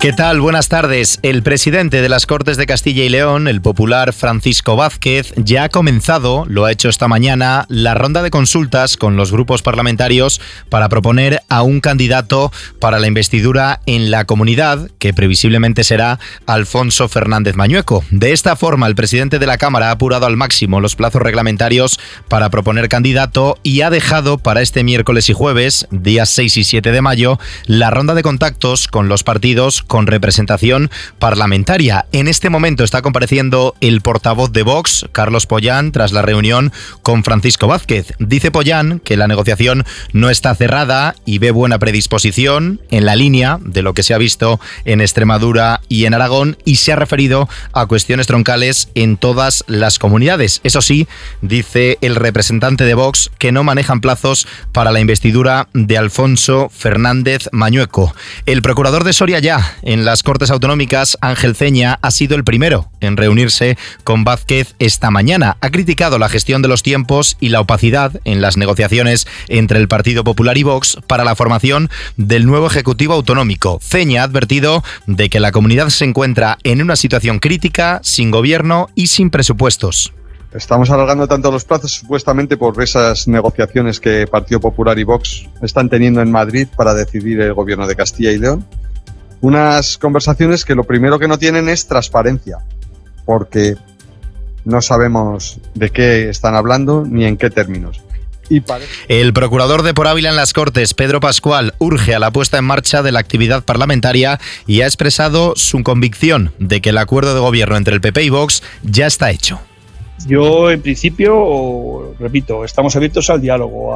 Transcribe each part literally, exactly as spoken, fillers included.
¿Qué tal? Buenas tardes. El presidente de las Cortes de Castilla y León, el popular Francisco Vázquez, ya ha comenzado, lo ha hecho esta mañana, la ronda de consultas con los grupos parlamentarios para proponer a un candidato para la investidura en la comunidad, que previsiblemente será Alfonso Fernández Mañueco. De esta forma, el presidente de la Cámara ha apurado al máximo los plazos reglamentarios para proponer candidato y ha dejado para este miércoles y jueves, días seis y siete de mayo, la ronda de contactos con los partidos con representación parlamentaria. En este momento está compareciendo el portavoz de Vox, Carlos Pollán, tras la reunión con Francisco Vázquez. Dice Pollán que la negociación no está cerrada y ve buena predisposición en la línea de lo que se ha visto en Extremadura y en Aragón, y se ha referido a cuestiones troncales en todas las comunidades. Eso sí, dice el representante de Vox que no manejan plazos para la investidura de Alfonso Fernández Mañueco. El procurador de Soria ya en las Cortes Autonómicas, Ángel Ceña, ha sido el primero en reunirse con Vázquez esta mañana. Ha criticado la gestión de los tiempos y la opacidad en las negociaciones entre el Partido Popular y Vox para la formación del nuevo Ejecutivo Autonómico. Ceña ha advertido de que la comunidad se encuentra en una situación crítica, sin gobierno y sin presupuestos. Estamos alargando tanto los plazos supuestamente por esas negociaciones que Partido Popular y Vox están teniendo en Madrid para decidir el gobierno de Castilla y León. Unas conversaciones que lo primero que no tienen es transparencia, porque no sabemos de qué están hablando ni en qué términos. Y parece... El procurador de Por Ávila en las Cortes, Pedro Pascual, urge a la puesta en marcha de la actividad parlamentaria y ha expresado su convicción de que el acuerdo de gobierno entre el P P y Vox ya está hecho. Yo, en principio, repito, estamos abiertos al diálogo,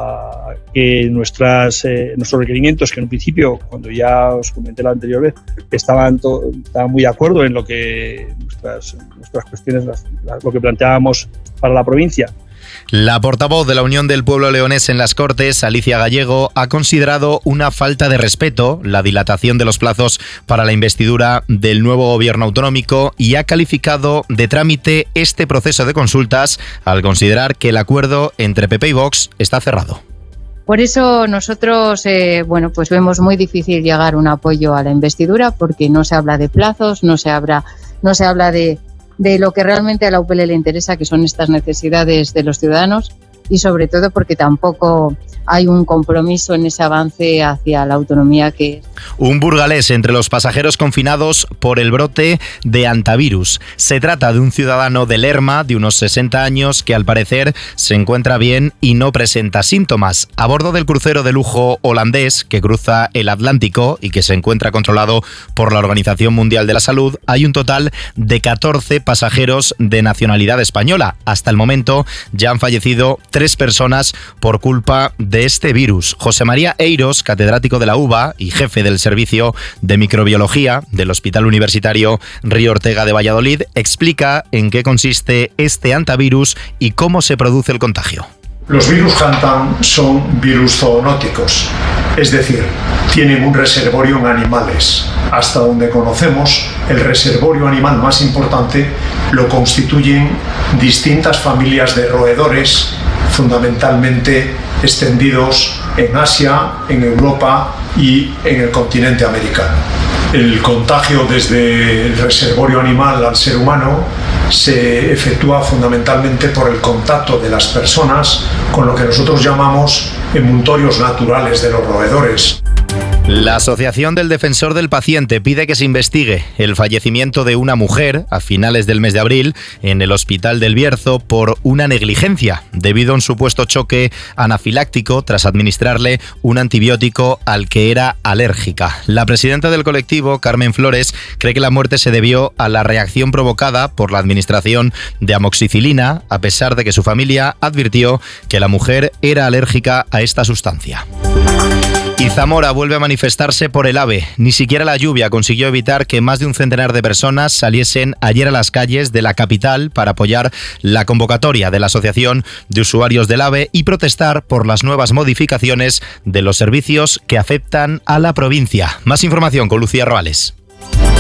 a que nuestras, eh, nuestros requerimientos, que en un principio, cuando ya os comenté la anterior vez, estaban, to- estaban muy de acuerdo en lo que nuestras, nuestras cuestiones, las, las, lo que planteábamos para la provincia. La portavoz de la Unión del Pueblo Leonés en las Cortes, Alicia Gallego, ha considerado una falta de respeto la dilatación de los plazos para la investidura del nuevo gobierno autonómico y ha calificado de trámite este proceso de consultas al considerar que el acuerdo entre P P y Vox está cerrado. Por eso nosotros, eh, bueno, pues vemos muy difícil llegar a un apoyo a la investidura, porque no se habla de plazos, no se habla, no se habla de de lo que realmente a la U P L le interesa, que son estas necesidades de los ciudadanos, y sobre todo porque tampoco hay un compromiso en ese avance hacia la autonomía que... Un burgalés entre los pasajeros confinados por el brote de hantavirus. Se trata de un ciudadano de Lerma de unos sesenta años que al parecer se encuentra bien y no presenta síntomas. A bordo del crucero de lujo holandés que cruza el Atlántico y que se encuentra controlado por la Organización Mundial de la Salud, hay un total de catorce pasajeros de nacionalidad española. Hasta el momento ya han fallecido tres personas por culpa de este virus. José María Eiros, catedrático de la U B A y jefe del Servicio de Microbiología del Hospital Universitario Río Ortega de Valladolid, explica en qué consiste este hantavirus y cómo se produce el contagio. Los virus Hantam son virus zoonóticos, es decir, tienen un reservorio en animales. Hasta donde conocemos, el reservorio animal más importante lo constituyen distintas familias de roedores, fundamentalmente extendidos en Asia, en Europa y en el continente americano. El contagio desde el reservorio animal al ser humano se efectúa fundamentalmente por el contacto de las personas con lo que nosotros llamamos emuntorios naturales de los roedores. La Asociación del Defensor del Paciente pide que se investigue el fallecimiento de una mujer a finales del mes de abril en el Hospital del Bierzo por una negligencia debido a un supuesto choque anafiláctico tras administrarle un antibiótico al que era alérgica. La presidenta del colectivo, Carmen Flores, cree que la muerte se debió a la reacción provocada por la administración de amoxicilina, a pesar de que su familia advirtió que la mujer era alérgica a esta sustancia. Y Zamora vuelve a manifestarse por el AVE. Ni siquiera la lluvia consiguió evitar que más de un centenar de personas saliesen ayer a las calles de la capital para apoyar la convocatoria de la Asociación de Usuarios del AVE y protestar por las nuevas modificaciones de los servicios que afectan a la provincia. Más información con Lucía Roales.